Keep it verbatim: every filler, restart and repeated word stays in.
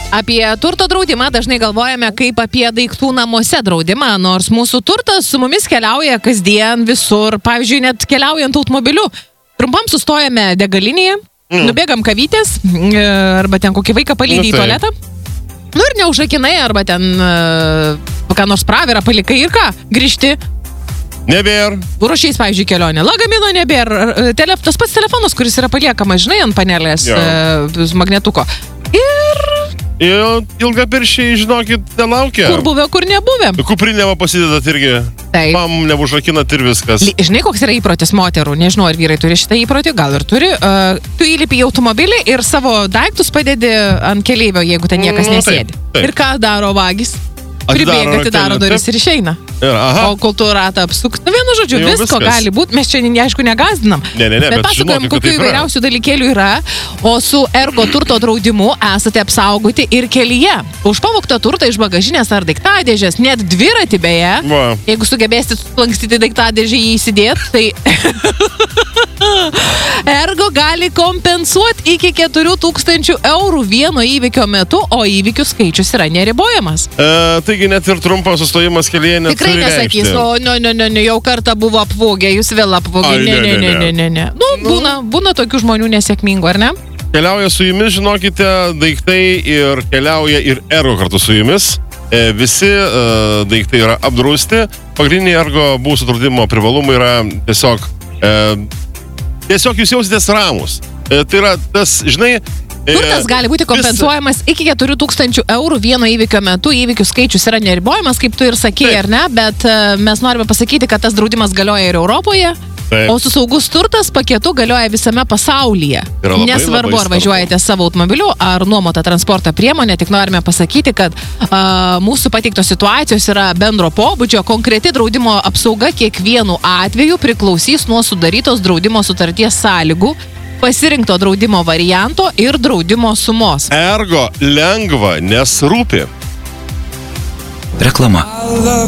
Apie turto draudimą dažnai galvojame kaip apie daiktų namuose draudimą, nors mūsų turtas su mumis keliauja kasdien visur, pavyzdžiui, net keliaujant automobiliu. Trumpam sustojame degalinėje, mm. nubėgam kavytės, arba ten kokį vaiką palydį į tualetą. Nu ir neužrakinai, arba ten ką nors pravirą palikai ir ką, grįžti. Nebėr. Ruošiais, pavyzdžiui, kelionė. Lagamino nebėr. Telef, tas pats telefonas, kuris yra paliekamas, žinai, ant panelės e, magnetuko. Ir... Ir ilgapirščiai, žinokit, nelaukia. Kur buvę, kur nebuvę. Kuprinę va pasidedat irgi. Taip. Pam, neužrakinat ir viskas. Žinai, koks yra įprotis moterų? Nežinau, ar vyrai turi šitą įprotį, gal ir turi. Uh, tu įlipi į automobilį ir savo daiktus padedi ant keleivio, jeigu ten niekas nesėdi. Taip, taip. Ir ką daro vagis? Pribėga, atidaro duris ir išeina. Ir, o kol tu ratą apsuks, nu vienu žodžiu, jau visko viskas. Gali būti, mes čia, aišku, negazdinam. Ne, ne, ne, bet, bet pasakojam, kokių įvairiausių dalykėlių yra, o su Ergo turto draudimu esate apsaugoti ir kelyje. Už pavoktą turtą iš bagažinės ar daiktadėžės, net dviratį beje, Va. Jeigu sugebėsit sulankstyti daiktadėžį jį įsidėt, tai Ergo gali kompensuoti iki keturių tūkstančių eurų vieno įvykio metu, o įvykių skaičius yra neribojamas. E, taigi net ir trumpas sustojimas kelyje neturi Tikrai nesakys, reikšti. o ne, ne, ne, ne, jau kartą buvo apvogę, jūs vėl apvogė, ne, ne, ne, ne, ne, ne. Nu, nu. būna, būna tokių žmonių nesėkmingų, ar ne? Keliauja su jumis, žinokite, daiktai ir keliauja ir Ergo kartu su jumis. E, visi e, daiktai yra apdrausti. Pagrindiniai Ergo būsų draudimo privalumai yra tiesiog, e, tiesiog jūs jausitės ramus. E, tai yra tas, žinai, Turtas gali būti kompensuojamas iki keturių tūkstančių eurų vieno įvykio metu. Įvykių skaičius yra neribojamas, kaip tu ir sakei, ar ne? Bet uh, mes norime pasakyti, kad tas draudimas galioja ir Europoje. Taip. O su saugus turtas paketu galioja visame pasaulyje. Labai, Nesvarbu, labai ar važiuojate savo automobiliu, ar nuomotą transporto priemonę, tik norime pasakyti, kad uh, mūsų pateiktos situacijos yra bendro pobūdžio, konkreti draudimo apsauga kiekvienu atveju priklausys nuo sudarytos draudimo sutarties sąlygų, pasirinkto draudimo varianto ir draudimo sumos. Ergo lengva, nes rūpi. Reklama.